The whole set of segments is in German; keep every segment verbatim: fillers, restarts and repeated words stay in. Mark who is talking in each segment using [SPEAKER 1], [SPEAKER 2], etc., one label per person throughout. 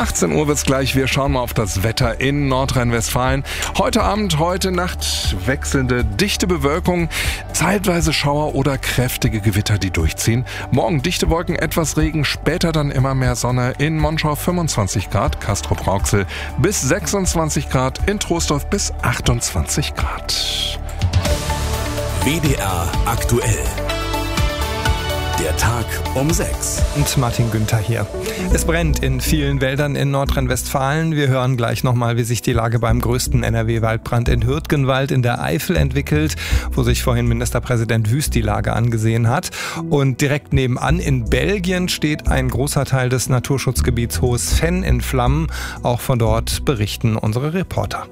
[SPEAKER 1] achtzehn Uhr wird's gleich. Wir schauen mal auf das Wetter in Nordrhein-Westfalen. Heute Abend, heute Nacht wechselnde dichte Bewölkung, zeitweise Schauer oder kräftige Gewitter, die durchziehen. Morgen dichte Wolken, etwas Regen, später dann immer mehr Sonne. In Monschau fünfundzwanzig Grad, Castrop-Rauxel bis sechsundzwanzig Grad, in Troisdorf bis achtundzwanzig Grad.
[SPEAKER 2] W D R aktuell. Der Tag um sechs.
[SPEAKER 3] Und Martin Günther hier. Es brennt in vielen Wäldern in Nordrhein-Westfalen. Wir hören gleich nochmal, wie sich die Lage beim größten N R W-Waldbrand in Hürtgenwald in der Eifel entwickelt, wo sich vorhin Ministerpräsident Wüst die Lage angesehen hat. Und direkt nebenan in Belgien steht ein großer Teil des Naturschutzgebiets Hohes Venn in Flammen. Auch von dort berichten unsere Reporter.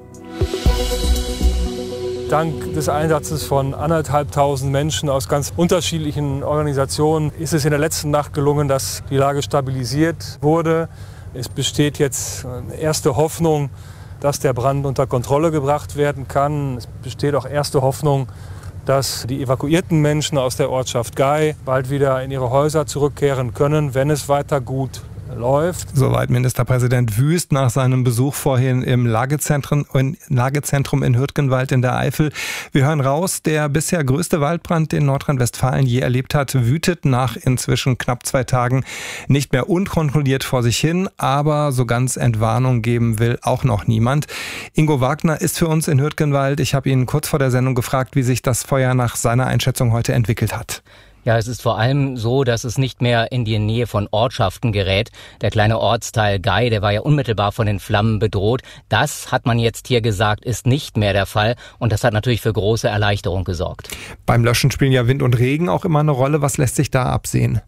[SPEAKER 4] Dank des Einsatzes von anderthalbtausend Menschen aus ganz unterschiedlichen Organisationen ist es in der letzten Nacht gelungen, dass die Lage stabilisiert wurde. Es besteht jetzt erste Hoffnung, dass der Brand unter Kontrolle gebracht werden kann. Es besteht auch erste Hoffnung, dass die evakuierten Menschen aus der Ortschaft Gey bald wieder in ihre Häuser zurückkehren können, wenn es weiter gut läuft.
[SPEAKER 3] Soweit Ministerpräsident Wüst nach seinem Besuch vorhin im Lagezentrum, Lagezentrum in Hürtgenwald in der Eifel. Wir hören raus, der bisher größte Waldbrand, den Nordrhein-Westfalen je erlebt hat, wütet nach inzwischen knapp zwei Tagen nicht mehr unkontrolliert vor sich hin, aber so ganz Entwarnung geben will auch noch niemand. Ingo Wagner ist für uns in Hürtgenwald. Ich habe ihn kurz vor der Sendung gefragt, wie sich das Feuer nach seiner Einschätzung heute entwickelt hat.
[SPEAKER 5] Ja, es ist vor allem so, dass es nicht mehr in die Nähe von Ortschaften gerät. Der kleine Ortsteil Gey, der war ja unmittelbar von den Flammen bedroht. Das, hat man jetzt hier gesagt, ist nicht mehr der Fall. Und das hat natürlich für große Erleichterung gesorgt.
[SPEAKER 3] Beim Löschen spielen ja Wind und Regen auch immer eine Rolle. Was lässt sich da absehen?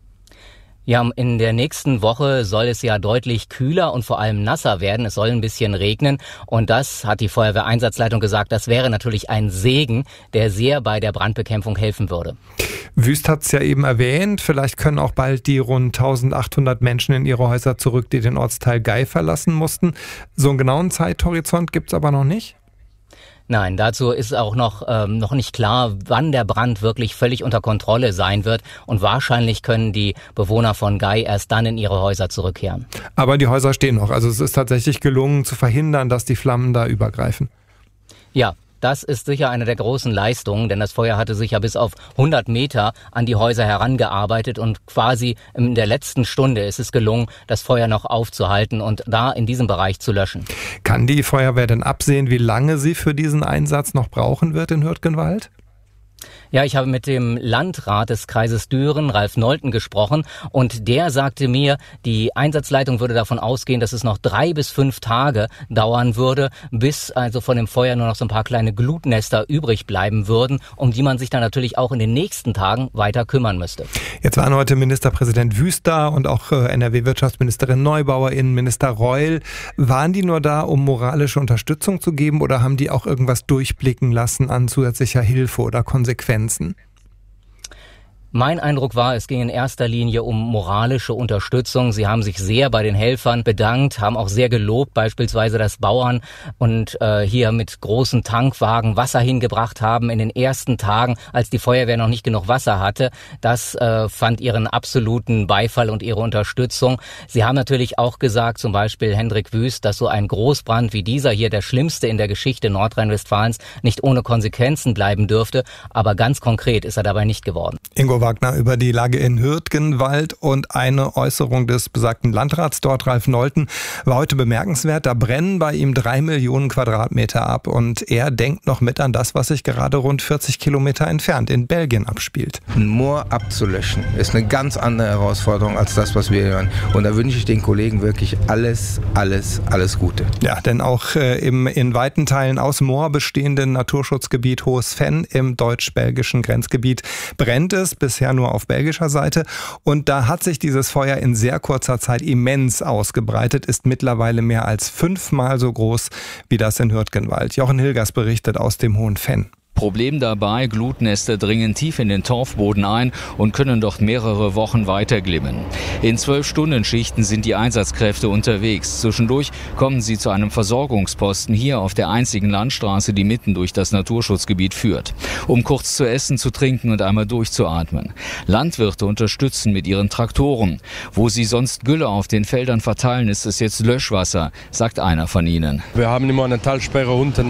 [SPEAKER 5] Ja, in der nächsten Woche soll es ja deutlich kühler und vor allem nasser werden. Es soll ein bisschen regnen. Und das, hat die Feuerwehreinsatzleitung gesagt, das wäre natürlich ein Segen, der sehr bei der Brandbekämpfung helfen würde.
[SPEAKER 3] Wüst hat es ja eben erwähnt. Vielleicht können auch bald die rund eintausendachthundert Menschen in ihre Häuser zurück, die den Ortsteil Gey verlassen mussten. So einen genauen Zeithorizont gibt es aber noch nicht.
[SPEAKER 5] Nein, dazu ist auch noch, ähm, noch nicht klar, wann der Brand wirklich völlig unter Kontrolle sein wird. Und wahrscheinlich können die Bewohner von Gey erst dann in ihre Häuser zurückkehren.
[SPEAKER 3] Aber die Häuser stehen noch. Also es ist tatsächlich gelungen zu verhindern, dass die Flammen da übergreifen.
[SPEAKER 5] Ja. Das ist sicher eine der großen Leistungen, denn das Feuer hatte sich ja bis auf hundert Meter an die Häuser herangearbeitet und quasi in der letzten Stunde ist es gelungen, das Feuer noch aufzuhalten und da in diesem Bereich zu löschen.
[SPEAKER 3] Kann die Feuerwehr denn absehen, wie lange sie für diesen Einsatz noch brauchen wird in Hürtgenwald?
[SPEAKER 5] Ja, ich habe mit dem Landrat des Kreises Düren, Ralf Nolten, gesprochen und der sagte mir, die Einsatzleitung würde davon ausgehen, dass es noch drei bis fünf Tage dauern würde, bis also von dem Feuer nur noch so ein paar kleine Glutnester übrig bleiben würden, um die man sich dann natürlich auch in den nächsten Tagen weiter kümmern müsste.
[SPEAKER 3] Jetzt waren heute Ministerpräsident Wüst da und auch N R W-Wirtschaftsministerin Neubauer, Innenminister Reul. Waren die nur da, um moralische Unterstützung zu geben oder haben die auch irgendwas durchblicken lassen an zusätzlicher Hilfe oder Konsequenzen?
[SPEAKER 5] Mein Eindruck war, es ging in erster Linie um moralische Unterstützung. Sie haben sich sehr bei den Helfern bedankt, haben auch sehr gelobt, beispielsweise, dass Bauern und äh, hier mit großen Tankwagen Wasser hingebracht haben in den ersten Tagen, als die Feuerwehr noch nicht genug Wasser hatte. Das äh, fand ihren absoluten Beifall und ihre Unterstützung. Sie haben natürlich auch gesagt, zum Beispiel Hendrik Wüst, dass so ein Großbrand wie dieser hier, der schlimmste in der Geschichte Nordrhein-Westfalens, nicht ohne Konsequenzen bleiben dürfte. Aber ganz konkret ist er dabei nicht geworden.
[SPEAKER 3] Ingo Wagner über die Lage in Hürtgenwald und eine Äußerung des besagten Landrats dort, Ralf Nolten, war heute bemerkenswert. Da brennen bei ihm drei Millionen Quadratmeter ab und er denkt noch mit an das, was sich gerade rund vierzig Kilometer entfernt in Belgien abspielt.
[SPEAKER 6] Ein Moor abzulöschen ist eine ganz andere Herausforderung als das, was wir hören. Und da wünsche ich den Kollegen wirklich alles, alles, alles Gute.
[SPEAKER 3] Ja, denn auch äh, im in weiten Teilen aus Moor bestehenden Naturschutzgebiet Hohes Venn im deutsch-belgischen Grenzgebiet brennt es, bisher nur auf belgischer Seite. Und da hat sich dieses Feuer in sehr kurzer Zeit immens ausgebreitet, ist mittlerweile mehr als fünfmal so groß wie das in Hürtgenwald. Jochen Hilgers berichtet aus dem Hohen Venn.
[SPEAKER 7] Problem dabei, Glutnester dringen tief in den Torfboden ein und können dort mehrere Wochen weiterglimmen. In zwölf Stunden Schichten sind die Einsatzkräfte unterwegs. Zwischendurch kommen sie zu einem Versorgungsposten hier auf der einzigen Landstraße, die mitten durch das Naturschutzgebiet führt, um kurz zu essen, zu trinken und einmal durchzuatmen. Landwirte unterstützen mit ihren Traktoren. Wo sie sonst Gülle auf den Feldern verteilen, ist es jetzt Löschwasser, sagt einer von ihnen.
[SPEAKER 8] Wir haben immer eine Talsperre unten